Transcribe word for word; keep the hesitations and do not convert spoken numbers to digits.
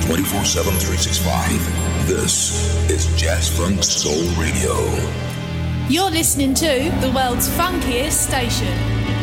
twenty-four seven, three sixty-five. This is Jazz Funk Soul Radio. You're listening to the world's funkiest station.